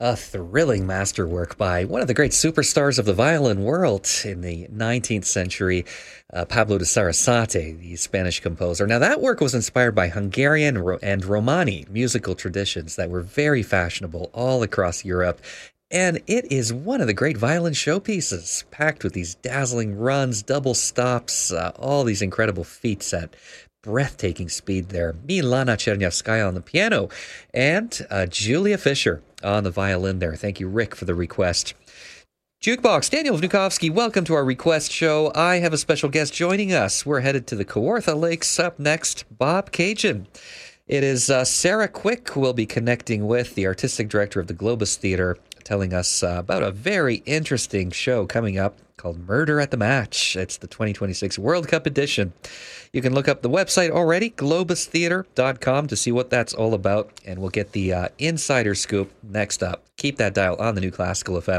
A thrilling masterwork by one of the great superstars of the violin world in the 19th century, Pablo de Sarasate, the Spanish composer. Now, that work was inspired by Hungarian and Romani musical traditions that were very fashionable all across Europe. And it is one of the great violin showpieces, packed with these dazzling runs, double stops, all these incredible feats at breathtaking speed there. Milana Chernyavskaya on the piano and Julia Fisher on the violin there. Thank you, Rick, for the request. Jukebox, Daniel Vnukovsky, welcome to our request show. I have a special guest joining us. We're headed to the Kawartha Lakes. Up next, Bob Cajun. It is Sarah Quick who will be connecting with the artistic director of the Globus Theatre, telling us about a very interesting show coming up called Murder at the Match. It's the 2026 World Cup edition. You can look up the website already, globustheater.com, to see what that's all about, and we'll get the insider scoop next up. Keep that dial on the New Classical FM.